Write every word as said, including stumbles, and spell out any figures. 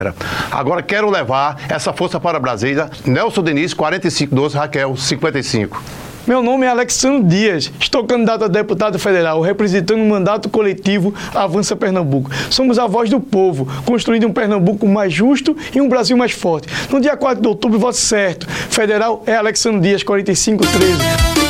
Agora quero levar essa força para Brasília. Nelson Diniz, quarenta e cinco, doze, Raquel, cinquenta e cinco. Meu nome é Alexandre Dias, estou candidato a deputado federal, representando o mandato coletivo Avança Pernambuco. Somos a voz do povo, construindo um Pernambuco mais justo e um Brasil mais forte. No dia quatro de outubro, voto certo. Federal é Alexandre Dias, quarenta e cinco, treze.